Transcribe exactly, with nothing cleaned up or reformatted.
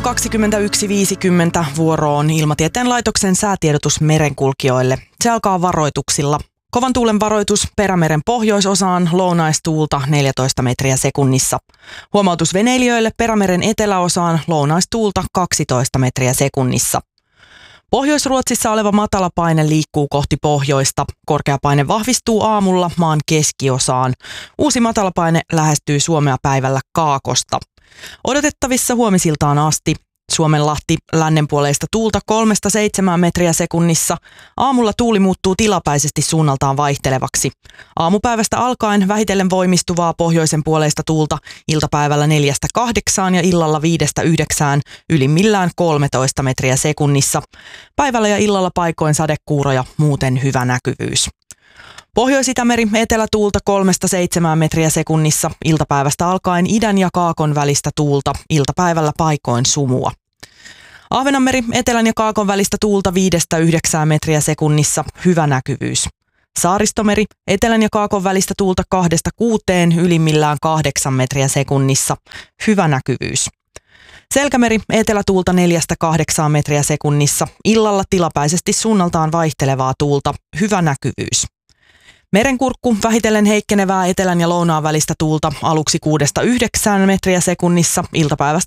kaksikymmentäyksi viisikymmentä vuoro on Ilmatieteen laitoksen säätiedotus merenkulkijoille. Se alkaa varoituksilla. Kovan tuulen varoitus Perämeren pohjoisosaan, lounaistuulta neljätoista metriä sekunnissa. Huomautus veneilijöille Perämeren eteläosaan, lounaistuulta kaksitoista metriä sekunnissa. Pohjois-Ruotsissa oleva matalapaine liikkuu kohti pohjoista. Korkeapaine vahvistuu aamulla maan keskiosaan. Uusi matalapaine lähestyy Suomea päivällä kaakosta. Odotettavissa huomisiltaan asti. Suomenlahti lännenpuoleista tuulta kolmesta seitsemään metriä sekunnissa. Aamulla tuuli muuttuu tilapäisesti suunnaltaan vaihtelevaksi. Aamupäivästä alkaen vähitellen voimistuvaa pohjoisen puoleista tuulta iltapäivällä neljästä kahdeksaan ja illalla viidestä yhdeksään ylimmillään kolmetoista metriä sekunnissa. Päivällä ja illalla paikoin sadekuuroja, muuten hyvä näkyvyys. Pohjois-Itämeri etelätuulta kolmesta seitsemään metriä sekunnissa, iltapäivästä alkaen idän ja kaakon välistä tuulta, iltapäivällä paikoin sumua. Ahvenanmeri etelän ja kaakon välistä tuulta viidestä yhdeksään metriä sekunnissa, hyvä näkyvyys. Saaristomeri etelän ja kaakon välistä tuulta kahdesta kuuteen, ylimmillään kahdeksan metriä sekunnissa, hyvä näkyvyys. Selkämeri etelätuulta neljästä kahdeksaan metriä sekunnissa, illalla tilapäisesti suunnaltaan vaihtelevaa tuulta, hyvä näkyvyys. Merenkurkku vähitellen heikkenevää etelän ja lounaan välistä tuulta aluksi kuudesta yhdeksään metriä sekunnissa, iltapäivästä